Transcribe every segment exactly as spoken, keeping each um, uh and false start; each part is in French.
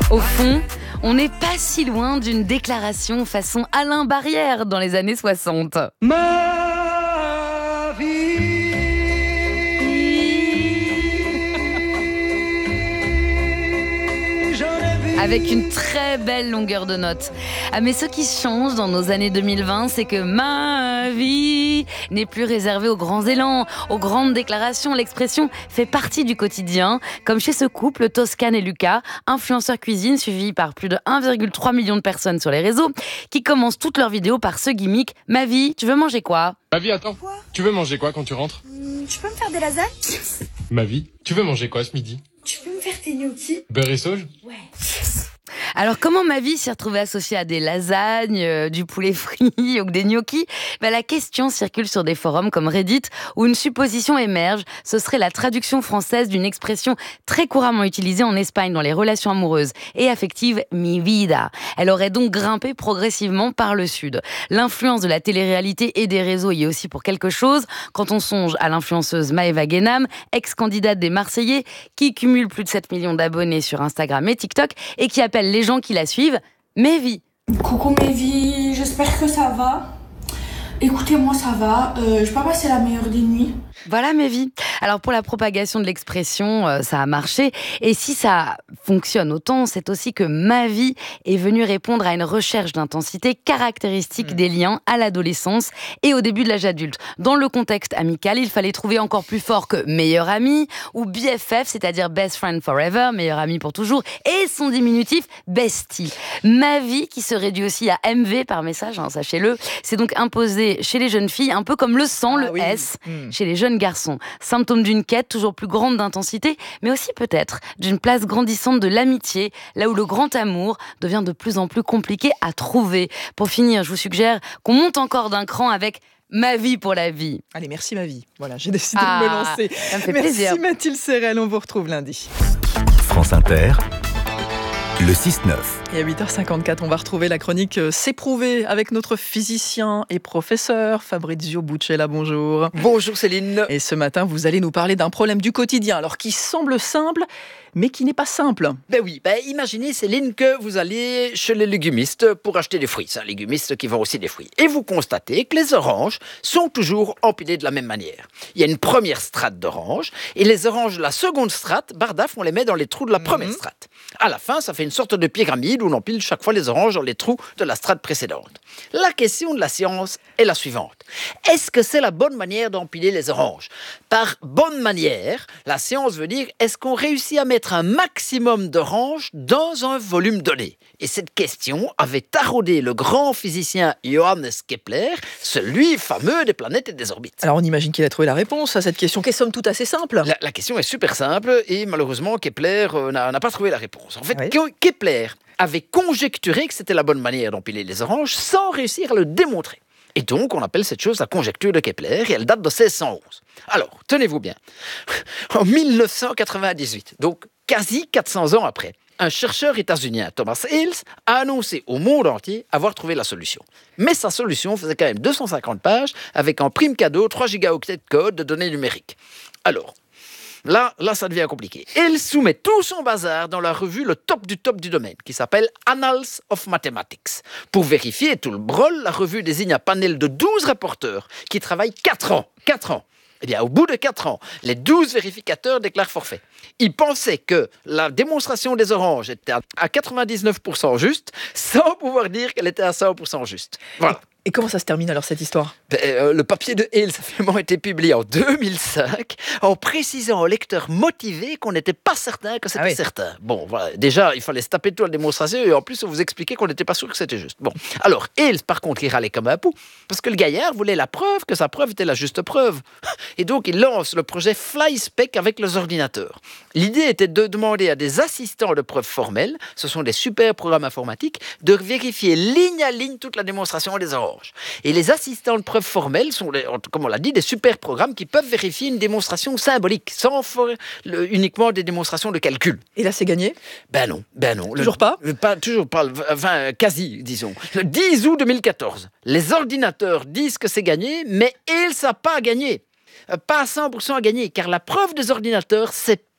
Au fond, on n'est pas si loin d'une déclaration façon Alain Barrière dans les années soixante. Ma vie. Avec une très belle longueur de notes. Ah, mais ce qui change dans nos années deux mille vingt, c'est que ma vie n'est plus réservée aux grands élans, aux grandes déclarations. L'expression fait partie du quotidien, comme chez ce couple, Toscane et Lucas, influenceurs cuisine suivis par plus de un virgule trois million de personnes sur les réseaux, qui commencent toutes leurs vidéos par ce gimmick. Ma vie, tu veux manger quoi ? Ma vie, attends. Quoi ? Tu veux manger quoi quand tu rentres ? Hum, Tu peux me faire des lasagnes ? Ma vie, tu veux manger quoi ce midi ? Tu peux me faire tes gnocchis ? Beurre et sauge ? Ouais. Alors, comment ma vie s'est retrouvée associée à des lasagnes, euh, du poulet frit ou des gnocchis ? Ben, la question circule sur des forums comme Reddit, où une supposition émerge. Ce serait la traduction française d'une expression très couramment utilisée en Espagne dans les relations amoureuses et affectives, mi vida. Elle aurait donc grimpé progressivement par le sud. L'influence de la télé-réalité et des réseaux y est aussi pour quelque chose, quand on songe à l'influenceuse Maëva Guénam, ex-candidate des Marseillais, qui cumule plus de sept millions d'abonnés sur Instagram et TikTok, et qui appelle les gens qui la suivent Mévi. Coucou Mévi, j'espère que ça va. Écoutez, moi ça va, euh, je peux pas passer la meilleure des nuits. Voilà Mévi. Alors pour la propagation de l'expression, euh, ça a marché. Et si ça fonctionne autant, c'est aussi que ma vie est venue répondre à une recherche d'intensité caractéristique mmh. des liens à l'adolescence et au début de l'âge adulte. Dans le contexte amical, il fallait trouver encore plus fort que meilleur ami ou B F F, c'est-à-dire best friend forever, meilleur ami pour toujours, et son diminutif bestie. Ma vie, qui se réduit aussi à M V par message, hein, sachez-le, c'est donc imposé chez les jeunes filles, un peu comme le sang, ah, le oui. S, mmh. chez les jeunes garçons. Symptôme d'une quête toujours plus grande d'intensité, mais aussi peut-être d'une place grandissante de l'amitié, là où le grand amour devient de plus en plus compliqué à trouver. Pour finir, je vous suggère qu'on monte encore d'un cran avec Ma vie pour la vie. Allez, merci ma vie. Voilà, j'ai décidé ah, de me lancer. Ça me fait merci plaisir. Mathilde Serrel, on vous retrouve lundi. France Inter, le six neuf. Et à huit heures cinquante-quatre, on va retrouver la chronique C'est prouvé avec notre physicien et professeur Fabrizio Buccella. Bonjour. Bonjour Céline. Et ce matin, vous allez nous parler d'un problème du quotidien, alors qui semble simple, mais qui n'est pas simple. Ben oui, ben imaginez Céline que vous allez chez les légumistes pour acheter des fruits. C'est un légumiste qui vend aussi des fruits. Et vous constatez que les oranges sont toujours empilées de la même manière. Il y a une première strate d'oranges, et les oranges de la seconde strate, bardaf, on les met dans les trous de la première mmh. strate. À la fin, ça fait une sorte de pyramide où l'on empile chaque fois les oranges dans les trous de la strate précédente. La question de la science est la suivante. Est-ce que c'est la bonne manière d'empiler les oranges ? Par bonne manière, la science veut dire est-ce qu'on réussit à mettre un maximum d'oranges dans un volume donné ? Et cette question avait taraudé le grand physicien Johannes Kepler, celui fameux des planètes et des orbites. Alors on imagine qu'il a trouvé la réponse à cette question qui est somme toute assez simple. La, la question est super simple et malheureusement Kepler euh, n'a, n'a pas trouvé la réponse. En fait, oui. Kepler avait conjecturé que c'était la bonne manière d'empiler les oranges sans réussir à le démontrer. Et donc, on appelle cette chose la conjecture de Kepler, et elle date de seize cent onze. Alors, tenez-vous bien, en dix-neuf cent quatre-vingt-dix-huit, donc quasi quatre cents ans après, un chercheur états-unien, Thomas Hales, a annoncé au monde entier avoir trouvé la solution. Mais sa solution faisait quand même deux cent cinquante pages, avec en prime cadeau trois gigaoctets de code de données numériques. Alors, Là, là, ça devient compliqué. Il soumet tout son bazar dans la revue le top du top du domaine, qui s'appelle Annals of Mathematics. Pour vérifier tout le brol, la revue désigne un panel de douze rapporteurs qui travaillent quatre ans. quatre ans. Eh bien, au bout de quatre ans, les douze vérificateurs déclarent forfait. Ils pensaient que la démonstration des oranges était à quatre-vingt-dix-neuf pour cent juste, sans pouvoir dire qu'elle était à cent pour cent juste. Voilà. Et comment ça se termine alors cette histoire ? ben, euh, Le papier de Hales a finalement été publié en deux mille cinq en précisant aux lecteurs motivés qu'on n'était pas certain que c'était ah oui. certain. Bon, voilà. Déjà, il fallait se taper toute la démonstration et en plus, on vous expliquait qu'on n'était pas sûr que c'était juste. Bon, alors Hales, par contre, il râlait comme un pou parce que le gaillard voulait la preuve que sa preuve était la juste preuve. Et donc, il lance le projet FlySpec avec les ordinateurs. L'idée était de demander à des assistants de preuves formelles, ce sont des super programmes informatiques, de vérifier ligne à ligne toute la démonstration des oranges. Et les assistants de preuves formelles sont, comme on l'a dit, des super programmes qui peuvent vérifier une démonstration symbolique, sans faire le, uniquement des démonstrations de calcul. Et là, c'est gagné ? Ben non, ben non. Toujours le, pas le, pas Toujours pas, enfin, quasi, disons. Le dix août deux mille quatorze, les ordinateurs disent que c'est gagné, mais ils ne savent pas gagner. Pas à cent pour cent à gagner, car la preuve des ordinateurs, c'est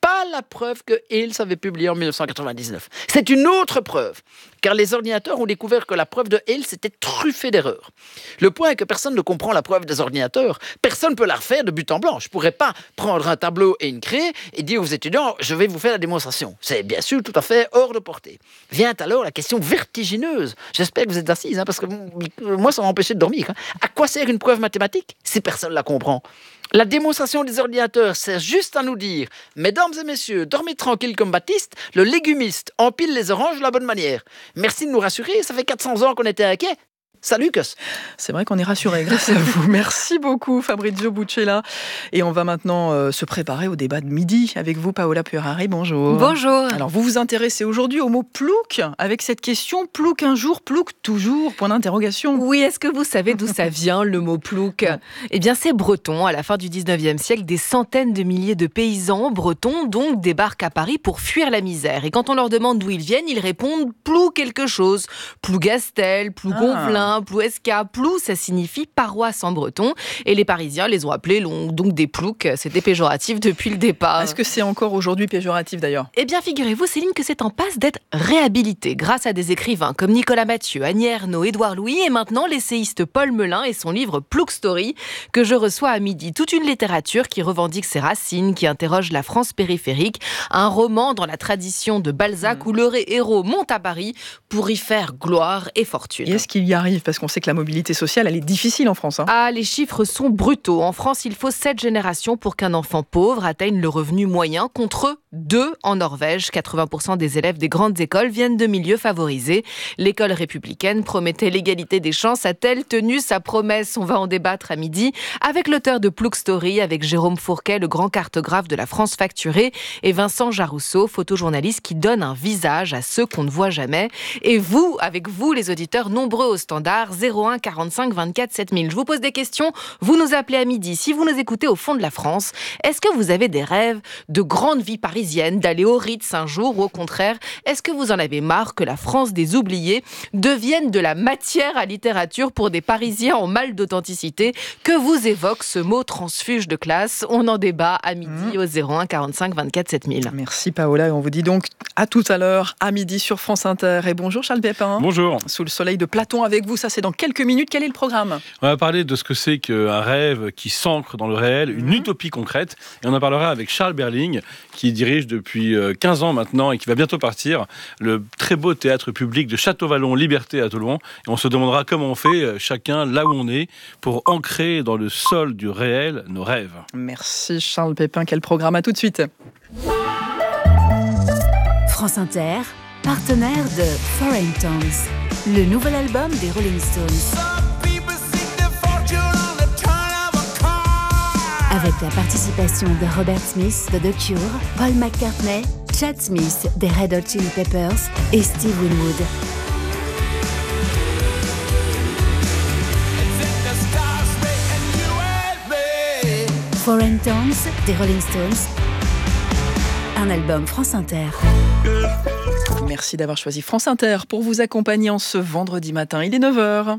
pas la preuve que Hales avait publié en dix-neuf cent quatre-vingt-dix-neuf. C'est une autre preuve, car les ordinateurs ont découvert que la preuve de Hales était truffée d'erreurs. Le point est que personne ne comprend la preuve des ordinateurs. Personne ne peut la refaire de but en blanc. Je ne pourrais pas prendre un tableau et une craie et dire aux étudiants « je vais vous faire la démonstration ». C'est bien sûr tout à fait hors de portée. Vient alors la question vertigineuse. J'espère que vous êtes assises, hein, parce que moi, ça m'a empêché de dormir. Hein. À quoi sert une preuve mathématique si personne ne la comprend ? La démonstration des ordinateurs sert juste à nous dire « Mesdames et messieurs, dormez tranquille comme Baptiste, le légumiste empile les oranges de la bonne manière. Merci de nous rassurer, ça fait quatre cents ans qu'on était inquiets. Salut, Cos !» C'est vrai qu'on est rassurés grâce à vous. Merci beaucoup, Fabrizio Buccella. Et on va maintenant euh, se préparer au débat de midi avec vous, Paola Puerari. Bonjour. Bonjour. Alors, vous vous intéressez aujourd'hui au mot plouc avec cette question « plouc un jour, plouc toujours ?» Point d'interrogation. Oui, est-ce que vous savez d'où ça vient, le mot plouc ? Eh bien, c'est breton. À la fin du dix-neuvième siècle, des centaines de milliers de paysans bretons donc débarquent à Paris pour fuir la misère. Et quand on leur demande d'où ils viennent, ils répondent « plou quelque chose ». Plougastel, Plougonvelin, ah. Plouesca, plou, ça signifie paroisse en breton. Et les Parisiens les ont appelés donc des ploucs. C'était péjoratif depuis le départ. Est-ce que c'est encore aujourd'hui péjoratif d'ailleurs ? Eh bien, figurez-vous, Céline, que c'est en passe d'être réhabilité grâce à des écrivains comme Nicolas Mathieu, Annie Ernaux, Édouard Louis et maintenant l'essayiste Paul Melun et son livre Plouc Story que je reçois à midi. Toute une littérature qui revendique ses racines, qui interroge la France périphérique. Un roman dans la tradition de Balzac mmh. où le héros monte à Paris pour y faire gloire et fortune. Et est-ce qu'il y arrive ? Parce qu'on sait que la mobilité sociale, elle est difficile en France. Hein. Ah, les chiffres sont brutaux. En France, il faut sept générations pour qu'un enfant pauvre atteigne le revenu moyen, contre deux en Norvège. quatre-vingts pour cent des élèves des grandes écoles viennent de milieux favorisés. L'école républicaine promettait l'égalité des chances. A-t-elle tenu sa promesse ? On va en débattre à midi avec l'auteur de Plouc Story, avec Jérôme Fourquet, le grand cartographe de la France facturée, et Vincent Jarousseau, photojournaliste qui donne un visage à ceux qu'on ne voit jamais. Et vous, avec vous, les auditeurs nombreux au standard, zéro un quarante-cinq vingt-quatre sept mille. Je vous pose des questions, vous nous appelez à midi. Si vous nous écoutez au fond de la France, est-ce que vous avez des rêves de grande vie parisienne, d'aller au Ritz un jour, ou au contraire, est-ce que vous en avez marre que la France des oubliés devienne de la matière à littérature pour des Parisiens en mal d'authenticité? Que vous évoque ce mot transfuge de classe? On en débat à midi mmh. au zéro un quarante-cinq vingt-quatre sept mille. Merci Paola, et on vous dit donc à tout à l'heure, à midi sur France Inter. Et bonjour Charles Pépin. Bonjour. Sous le soleil de Platon avec vous, ça c'est dans quelques minutes. Quel est le programme ? On va parler de ce que c'est qu'un rêve qui s'ancre dans le réel, une mmh. utopie concrète. Et on en parlera avec Charles Berling, qui dirige depuis quinze ans maintenant et qui va bientôt partir le très beau théâtre public de Château-Vallon Liberté à Toulon. Et on se demandera comment on fait, chacun là où on est, pour ancrer dans le sol du réel nos rêves. Merci Charles Pépin. Quel programme ? À tout de suite. France Inter, partenaire de Foreign Tones, le nouvel album des Rolling Stones. Avec la participation de Robert Smith de The Cure, Paul McCartney, Chad Smith des Red Hot Chili Peppers et Steve Winwood. Foreign Tones des Rolling Stones, un album France Inter. Merci d'avoir choisi France Inter pour vous accompagner en ce vendredi matin. Il est neuf heures.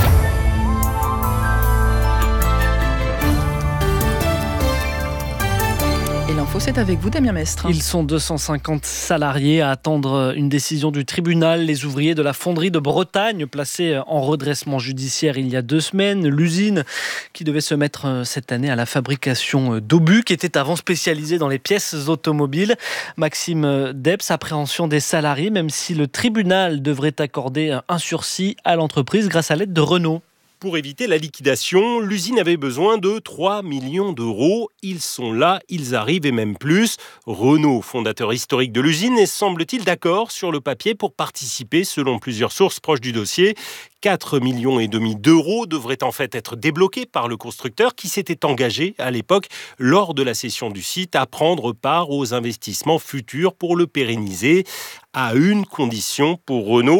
Et l'info, c'est avec vous, Damien Mestre. Ils sont deux cent cinquante salariés à attendre une décision du tribunal. Les ouvriers de la fonderie de Bretagne, placés en redressement judiciaire il y a deux semaines. L'usine qui devait se mettre cette année à la fabrication d'obus, qui était avant spécialisée dans les pièces automobiles. Maxime Debs, appréhension des salariés, même si le tribunal devrait accorder un sursis à l'entreprise grâce à l'aide de Renault. Pour éviter la liquidation, l'usine avait besoin de trois millions d'euros. Ils sont là, ils arrivent et même plus. Renault, fondateur historique de l'usine, est semble-t-il d'accord sur le papier pour participer, selon plusieurs sources proches du dossier. quatre millions et demi d'euros devraient en fait être débloqués par le constructeur qui s'était engagé à l'époque, lors de la cession du site, à prendre part aux investissements futurs pour le pérenniser, à une condition pour Renault: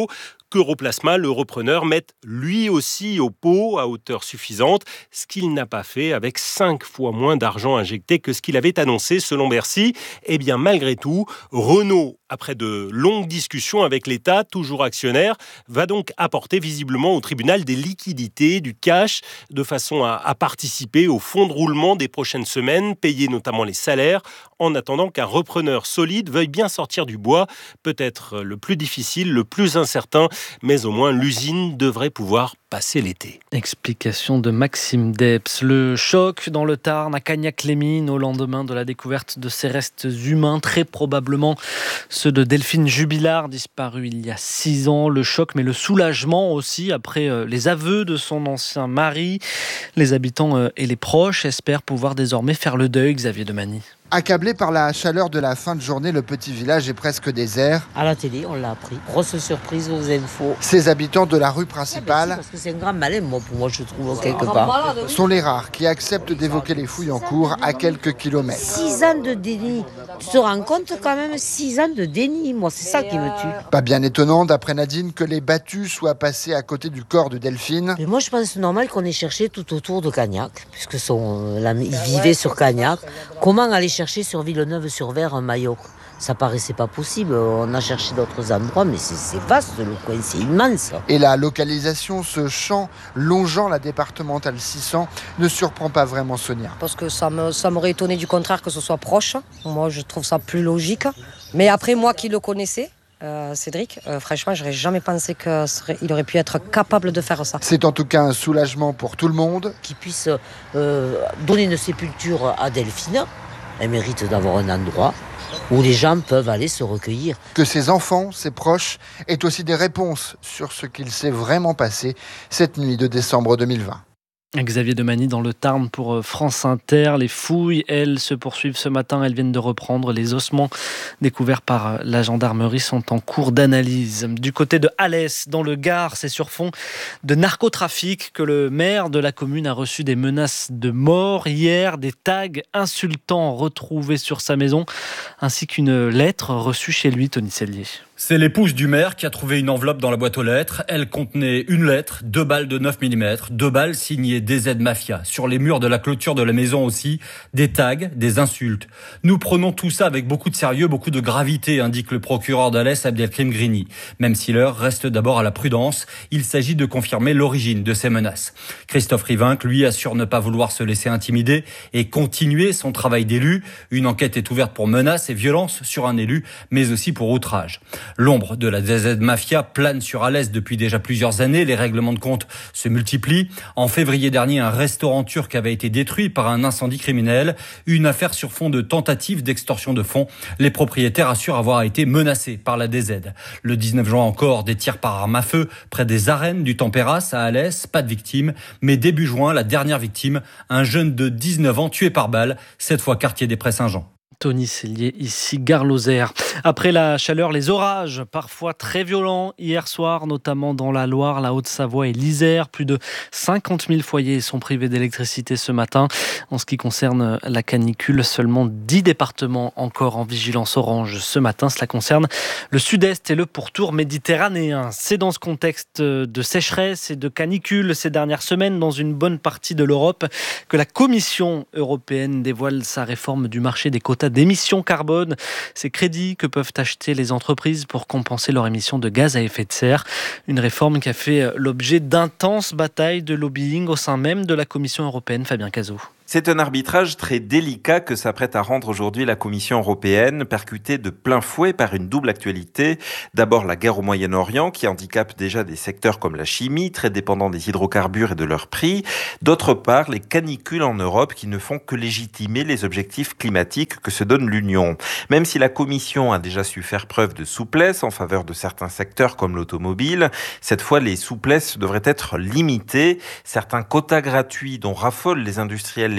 qu'Europlasma, le repreneur, mette lui aussi au pot à hauteur suffisante, ce qu'il n'a pas fait avec cinq fois moins d'argent injecté que ce qu'il avait annoncé selon Bercy. Eh bien, malgré tout, Renault, après de longues discussions avec l'État, toujours actionnaire, va donc apporter visiblement au tribunal des liquidités, du cash, de façon à, à participer au fonds de roulement des prochaines semaines, payer notamment les salaires, en attendant qu'un repreneur solide veuille bien sortir du bois. Peut-être le plus difficile, le plus incertain, mais au moins l'usine devrait pouvoir passer l'été. Explication de Maxime Depps. Le choc dans le Tarn à Cagnac-les-Mines au lendemain de la découverte de ces restes humains, très probablement ceux de Delphine Jubilard, disparue il y a six ans. Le choc, mais le soulagement aussi après les aveux de son ancien mari. Les habitants et les proches espèrent pouvoir désormais faire le deuil, Xavier Demany. Accablé par la chaleur de la fin de journée, le petit village est presque désert. À la télé, on l'a appris. Grosse surprise aux infos. Ces habitants de la rue principale, ouais, parce que c'est un grand malin, moi, pour moi, je trouve, quelque part, sont les rares qui acceptent d'évoquer les fouilles en cours à quelques kilomètres. Six ans de déni. Tu te rends compte quand même, six ans de déni. Moi, c'est ça qui me tue. Pas bien étonnant, d'après Nadine, que les battus soient passés à côté du corps de Delphine. Mais moi, je pense que c'est normal qu'on ait cherché tout autour de Cagnac, puisque son, la, il vivait sur Cagnac. Comment aller chercher sur Villeneuve-sur-Ver un maillot? Ça paraissait pas possible. On a cherché d'autres endroits, mais c'est, c'est vaste le coin, c'est immense. Et la localisation, ce champ longeant la départementale six cents, ne surprend pas vraiment Sonia. Parce que ça, me, ça m'aurait étonné du contraire que ce soit proche. Moi, je trouve ça plus logique. Mais après, moi qui le connaissais, Euh, Cédric, euh, franchement, j'aurais jamais pensé qu'il aurait pu être capable de faire ça. C'est en tout cas un soulagement pour tout le monde. Qu'il puisse euh, donner une sépulture à Delphine, elle mérite d'avoir un endroit où les gens peuvent aller se recueillir. Que ses enfants, ses proches, aient aussi des réponses sur ce qu'il s'est vraiment passé cette nuit de décembre deux mille vingt. Xavier Demany dans le Tarn pour France Inter. Les fouilles, elles, se poursuivent ce matin. Elles viennent de reprendre. Les ossements découverts par la gendarmerie sont en cours d'analyse. Du côté de Alès, dans le Gard, c'est sur fond de narcotrafic que le maire de la commune a reçu des menaces de mort. Hier, des tags insultants retrouvés sur sa maison, ainsi qu'une lettre reçue chez lui, Tony Sellier. C'est l'épouse du maire qui a trouvé une enveloppe dans la boîte aux lettres. Elle contenait une lettre, deux balles de neuf millimètres, deux balles signées D Z Mafia. Sur les murs de la clôture de la maison aussi, des tags, des insultes. Nous prenons tout ça avec beaucoup de sérieux, beaucoup de gravité, indique le procureur d'Alès, Abdelkrim Grini. Même si l'heure reste d'abord à la prudence, il s'agit de confirmer l'origine de ces menaces. Christophe Rivinc, lui, assure ne pas vouloir se laisser intimider et continuer son travail d'élu. Une enquête est ouverte pour menaces et violences sur un élu, mais aussi pour outrage. L'ombre de la D Z Mafia plane sur Alès depuis déjà plusieurs années. Les règlements de compte se multiplient. En février dernier, un restaurant turc avait été détruit par un incendie criminel. Une affaire sur fond de tentative d'extorsion de fonds. Les propriétaires assurent avoir été menacés par la D Z. Le dix-neuf juin encore, des tirs par arme à feu près des arènes du Tempéras à Alès. Pas de victime. Mais début juin, la dernière victime, un jeune de dix-neuf ans tué par balle, cette fois quartier des Prés-Saint-Jean. Tony Sellier, ici Gare Lozère. Après la chaleur, les orages, parfois très violents. Hier soir, notamment dans la Loire, la Haute-Savoie et l'Isère, plus de cinquante mille foyers sont privés d'électricité ce matin. En ce qui concerne la canicule, seulement dix départements encore en vigilance orange ce matin. Cela concerne le sud-est et le pourtour méditerranéen. C'est dans ce contexte de sécheresse et de canicule ces dernières semaines dans une bonne partie de l'Europe que la Commission européenne dévoile sa réforme du marché des quotas d'émissions carbone, ces crédits que peuvent acheter les entreprises pour compenser leurs émissions de gaz à effet de serre. Une réforme qui a fait l'objet d'intenses batailles de lobbying au sein même de la Commission européenne. Fabien Cazot. C'est un arbitrage très délicat que s'apprête à rendre aujourd'hui la Commission européenne, percutée de plein fouet par une double actualité. D'abord, la guerre au Moyen-Orient, qui handicape déjà des secteurs comme la chimie, très dépendants des hydrocarbures et de leur prix. D'autre part, les canicules en Europe qui ne font que légitimer les objectifs climatiques que se donne l'Union. Même si la Commission a déjà su faire preuve de souplesse en faveur de certains secteurs comme l'automobile, cette fois, les souplesses devraient être limitées. Certains quotas gratuits dont raffolent les industriels les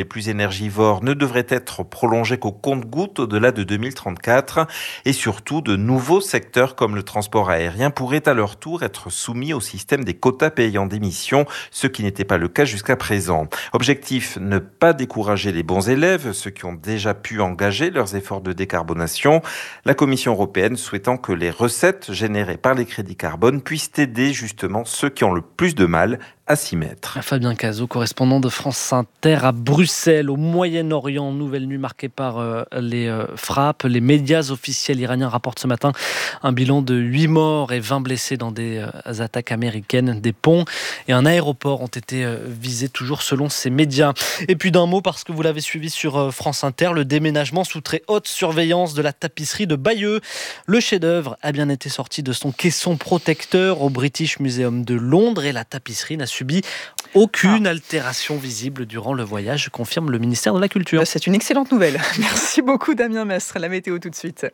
les plus énergivores ne devraient être prolongés qu'au compte-gouttes au-delà de deux mille trente-quatre. Et surtout, de nouveaux secteurs comme le transport aérien pourraient à leur tour être soumis au système des quotas payants d'émissions, ce qui n'était pas le cas jusqu'à présent. Objectif, ne pas décourager les bons élèves, ceux qui ont déjà pu engager leurs efforts de décarbonation. La Commission européenne souhaitant que les recettes générées par les crédits carbone puissent aider justement ceux qui ont le plus de mal à s'y mettre. Fabien Cazot, correspondant de France Inter à Bruxelles, au Moyen-Orient. Nouvelle nuit marquée par euh, les euh, frappes. Les médias officiels iraniens rapportent ce matin un bilan de huit morts et vingt blessés dans des euh, attaques américaines. Des ponts et un aéroport ont été euh, visés, toujours selon ces médias. Et puis d'un mot, parce que vous l'avez suivi sur euh, France Inter, le déménagement sous très haute surveillance de la tapisserie de Bayeux. Le chef-d'œuvre a bien été sorti de son caisson protecteur au British Museum de Londres et la tapisserie n'a subi aucune altération visible durant le voyage, confirme le ministère de la Culture. C'est une excellente nouvelle. Merci beaucoup Damien Mestre. La météo tout de suite.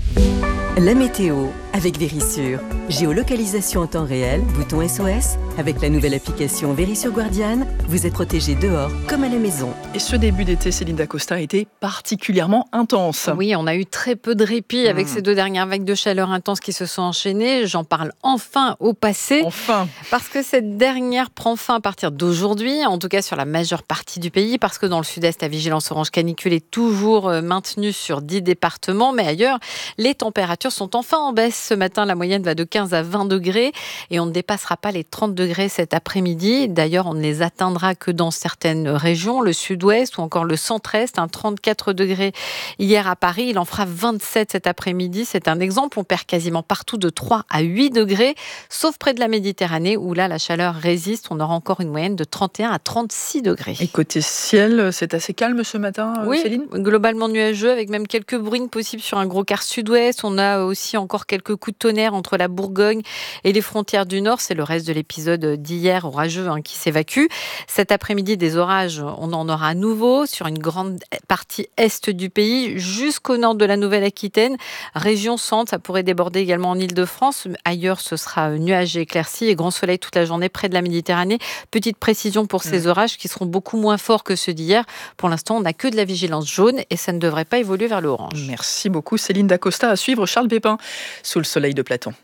La météo avec Vérissure. Géolocalisation en temps réel, bouton S O S. Avec la nouvelle application Vérissure Guardian, vous êtes protégé dehors comme à la maison. Et ce début d'été, Céline Dacosta, a été particulièrement intense. Oui, on a eu très peu de répit avec mmh. ces deux dernières vagues de chaleur intense qui se sont enchaînées. J'en parle enfin au passé. Enfin. Parce que cette dernière prend fin à partir d'aujourd'hui, en tout cas sur la majeure partie du pays, parce que dans le sud-est, la vigilance orange canicule est toujours maintenue sur dix départements, mais ailleurs, les températures sont enfin en baisse. Ce matin, la moyenne va de quinze à vingt degrés et on ne dépassera pas les trente degrés cet après-midi. D'ailleurs, on ne les atteindra que dans certaines régions, le sud-ouest ou encore le centre-est. Un trente-quatre degrés hier à Paris, il en fera vingt-sept cet après-midi. C'est un exemple, on perd quasiment partout de trois à huit degrés, sauf près de la Méditerranée où là, la chaleur résiste. On aura encore une moyenne de trente et un à trente-six degrés. Et côté ciel, c'est assez calme ce matin, oui, Céline ? Globalement nuageux, avec même quelques bruines possibles sur un gros quart sud-ouest. On a aussi encore quelques coups de tonnerre entre la Bourgogne et les frontières du Nord. C'est le reste de l'épisode d'hier orageux hein, qui s'évacue. Cet après-midi, des orages, on en aura à nouveau sur une grande partie est du pays, jusqu'au nord de la Nouvelle-Aquitaine. Région centre, ça pourrait déborder également en Île-de-France. Ailleurs, ce sera nuages et éclaircies et grand soleil toute la journée près de la Méditerranée. Petite précision pour ces mmh. orages qui seront beaucoup moins forts que ceux d'hier. Pour l'instant, on n'a que de la vigilance jaune et ça ne devrait pas évoluer vers le orange. Merci beaucoup Céline Dacosta. À suivre Charles Pépin sous le soleil de Platon.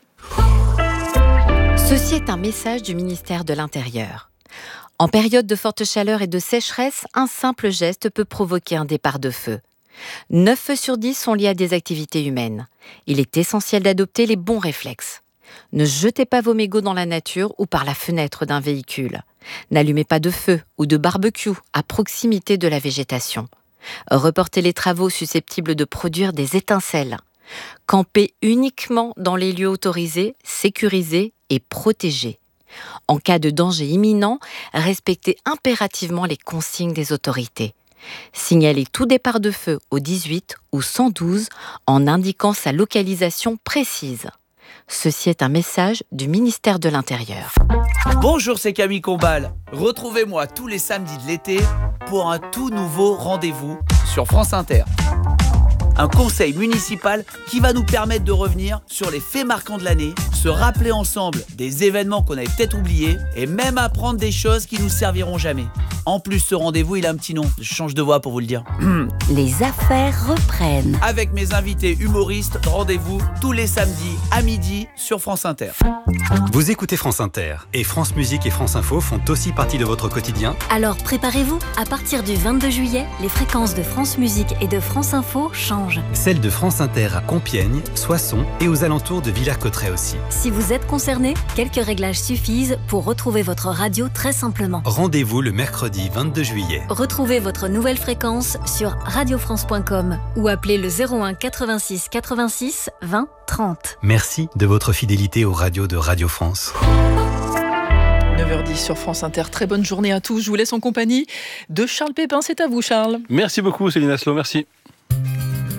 Ceci est un message du ministère de l'Intérieur. En période de forte chaleur et de sécheresse, un simple geste peut provoquer un départ de feu. neuf feux sur dix sont liés à des activités humaines. Il est essentiel d'adopter les bons réflexes. Ne jetez pas vos mégots dans la nature ou par la fenêtre d'un véhicule. N'allumez pas de feu ou de barbecue à proximité de la végétation. Reportez les travaux susceptibles de produire des étincelles. Campez uniquement dans les lieux autorisés, sécurisés et protégés. En cas de danger imminent, respectez impérativement les consignes des autorités. Signalez tout départ de feu au dix-huit ou cent douze en indiquant sa localisation précise. Ceci est un message du ministère de l'Intérieur. Bonjour, c'est Camille Combal. Retrouvez-moi tous les samedis de l'été pour un tout nouveau rendez-vous sur France Inter. Un conseil municipal qui va nous permettre de revenir sur les faits marquants de l'année, se rappeler ensemble des événements qu'on avait peut-être oubliés et même apprendre des choses qui nous serviront jamais. En plus, ce rendez-vous, il a un petit nom. Je change de voix pour vous le dire. Les affaires reprennent. Avec mes invités humoristes, rendez-vous tous les samedis à midi sur France Inter. Vous écoutez France Inter et France Musique et France Info font aussi partie de votre quotidien. Alors préparez-vous, à partir du vingt-deux juillet, les fréquences de France Musique et de France Info changent. Celles de France Inter à Compiègne, Soissons et aux alentours de Villers-Cotterêts aussi. Si vous êtes concerné, quelques réglages suffisent pour retrouver votre radio très simplement. Rendez-vous le mercredi vingt-deux juillet. Retrouvez votre nouvelle fréquence sur radio france point com ou appelez le zéro un quatre-vingt-six quatre-vingt-six vingt trente. Merci de votre fidélité aux radios de Radio France. neuf heures dix sur France Inter. Très bonne journée à tous. Je vous laisse en compagnie de Charles Pépin. C'est à vous, Charles. Merci beaucoup, Céline Aslo. Merci.